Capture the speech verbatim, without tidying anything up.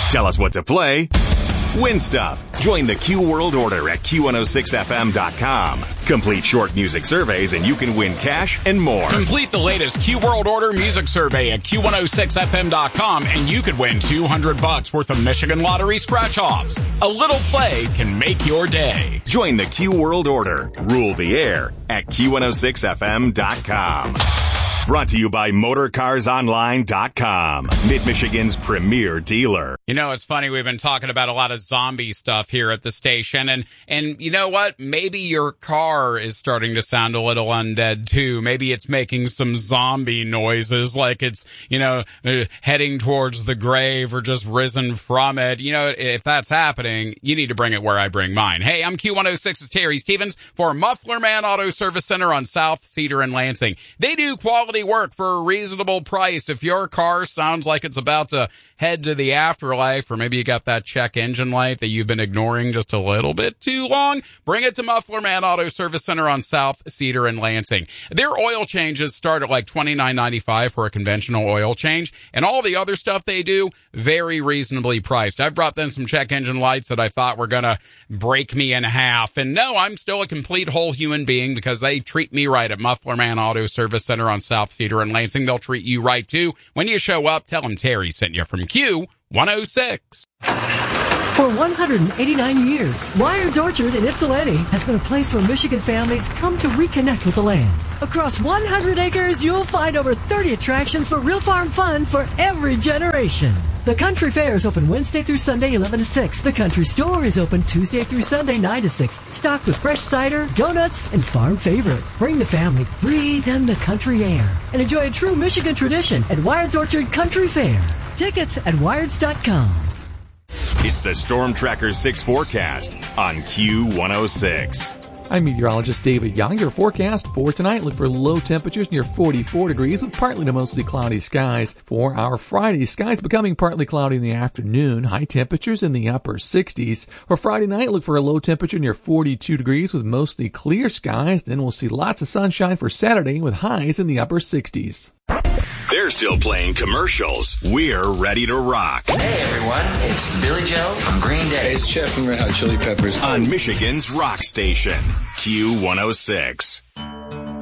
Tell us what to play. Win stuff. Join the Q World Order at Q one oh six F M dot com. Complete short music surveys and you can win cash and more. Complete the latest Q World Order music survey at Q one oh six F M dot com and you could win two hundred bucks worth of Michigan Lottery scratch-offs. A little play can make your day. Join the Q World Order. Rule the air at Q one oh six F M dot com. Brought to you by Motor Cars Online dot com, Mid-Michigan's premier dealer. You know, it's funny. We've been talking about a lot of zombie stuff here at the station. And, and you know what? Maybe your car is starting to sound a little undead, too. Maybe it's making some zombie noises like it's, you know, uh, heading towards the grave or just risen from it. You know, if that's happening, you need to bring it where I bring mine. Hey, I'm Q one oh six's Terry Stevens for Muffler Man Auto Service Center on South Cedar and Lansing. They do quality work for a reasonable price. If your car sounds like it's about to head to the afterlife, or maybe you got that check engine light that you've been ignoring just a little bit too long, bring it to Muffler Man Auto Service Center on South Cedar and Lansing. Their oil changes start at like twenty-nine ninety-five for a conventional oil change, and all the other stuff they do, very reasonably priced. I've brought them some check engine lights that I thought were gonna break me in half, and no, I'm still a complete whole human being because they treat me right at Muffler Man Auto Service Center on South Cedar and Lansing. They'll treat you right too. When you show up, tell them Terry sent you from Q one oh six. For one hundred eighty-nine years, Wired's Orchard in Ypsilanti has been a place where Michigan families come to reconnect with the land. Across one hundred acres, you'll find over thirty attractions for real farm fun for every generation. The Country Fair is open Wednesday through Sunday, eleven to six. The Country Store is open Tuesday through Sunday, nine to six. Stocked with fresh cider, donuts, and farm favorites. Bring the family, breathe in the country air, and enjoy a true Michigan tradition at Wired's Orchard Country Fair. Tickets at wireds dot com. It's the Storm Tracker six forecast on Q one oh six. I'm meteorologist David Young. Your forecast for tonight, look for low temperatures near forty-four degrees with partly to mostly cloudy skies. For our Friday, skies becoming partly cloudy in the afternoon, high temperatures in the upper sixties. For Friday night, look for a low temperature near forty-two degrees with mostly clear skies. Then we'll see lots of sunshine for Saturday with highs in the upper sixties. They're still playing commercials. We're ready to rock. Hey everyone, it's Billy Joe from Green Day. Hey, it's Jeff from Red Hot Chili Peppers. On Michigan's rock station, Q one oh six.